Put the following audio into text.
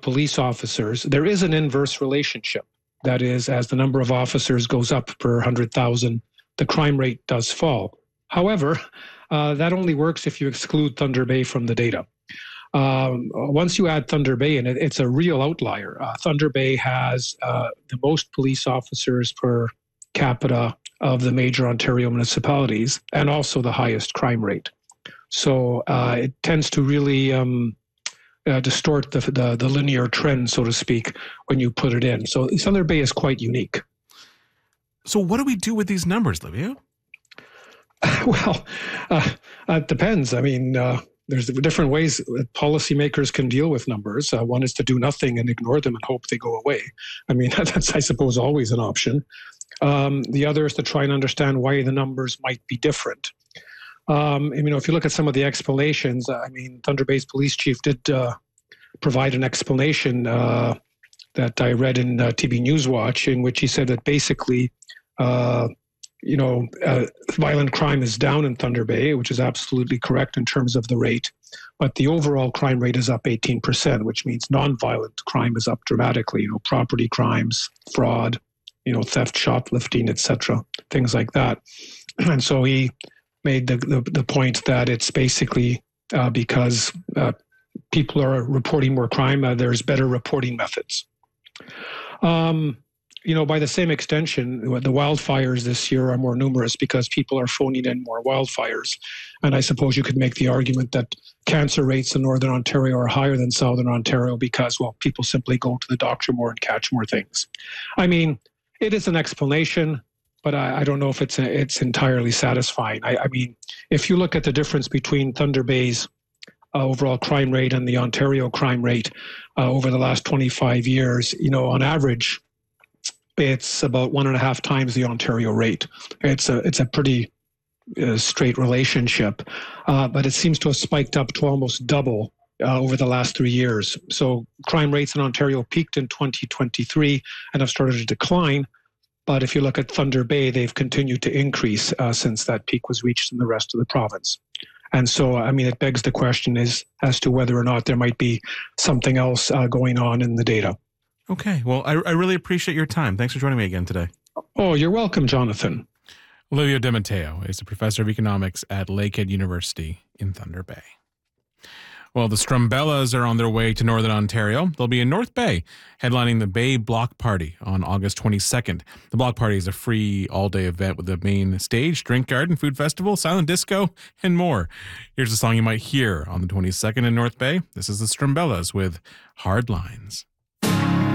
of police officers, there is an inverse relationship. That is, as the number of officers goes up per 100,000, the crime rate does fall. However, that only works if you exclude Thunder Bay from the data. Once you add Thunder Bay in, it's a real outlier. Thunder Bay has the most police officers per capita of the major Ontario municipalities, and also the highest crime rate. So it tends to really distort the linear trend, so to speak, when you put it in. So Thunder Bay is quite unique. So what do we do with these numbers, Livio? Well, it depends. I mean, there's different ways that policymakers can deal with numbers. One is to do nothing and ignore them and hope they go away. I mean, that's, I suppose, always an option. The other is to try and understand why the numbers might be different. If you look at some of the explanations, Thunder Bay's police chief did provide an explanation that I read in TB Newswatch, in which he said that basically, violent crime is down in Thunder Bay, which is absolutely correct in terms of the rate. But the overall crime rate is up 18%, which means nonviolent crime is up dramatically. Property crimes, fraud, theft, shoplifting, etc., things like that. And so he made the point that it's basically because people are reporting more crime, there's better reporting methods. By the same extension, the wildfires this year are more numerous because people are phoning in more wildfires. And I suppose you could make the argument that cancer rates in Northern Ontario are higher than Southern Ontario because, people simply go to the doctor more and catch more things. I mean, it is an explanation, but I don't know if it's entirely satisfying. I mean, if you look at the difference between Thunder Bay's overall crime rate and the Ontario crime rate over the last 25 years, on average, it's about 1.5 times the Ontario rate. It's a pretty straight relationship, but it seems to have spiked up to almost double over the last 3 years. So crime rates in Ontario peaked in 2023 and have started to decline. But if you look at Thunder Bay, they've continued to increase since that peak was reached in the rest of the province. And so, it begs the question as to whether or not there might be something else going on in the data. Okay. Well, I really appreciate your time. Thanks for joining me again today. Oh, you're welcome, Jonathan. Livio DeMatteo is a professor of economics at Lakehead University in Thunder Bay. Well, the Strumbellas are on their way to Northern Ontario. They'll be in North Bay, headlining the Bay Block Party on August 22nd. The Block Party is a free all-day event with a main stage, drink garden, food festival, silent disco, and more. Here's a song you might hear on the 22nd in North Bay. This is the Strumbellas with Hard Lines.